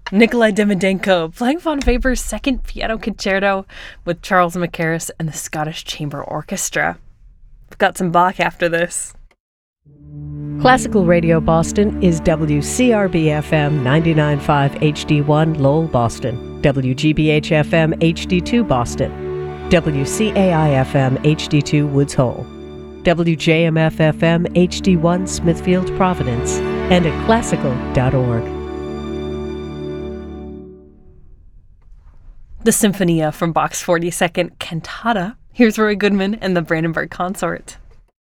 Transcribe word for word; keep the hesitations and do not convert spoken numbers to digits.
Nikolai Demidenko playing Von Weber's Second Piano Concerto with Charles Mackerras and the Scottish Chamber Orchestra. We've got some Bach after this. Classical Radio Boston is W C R B F M ninety-nine point five H D one Lowell, Boston, W G B H F M H D two Boston, W C A I F M H D two Woods Hole, W J M F F M H D one Smithfield, Providence, and at classical dot org. The Sinfonia from Bach's forty-second Cantata. Here's Roy Goodman and the Brandenburg Consort.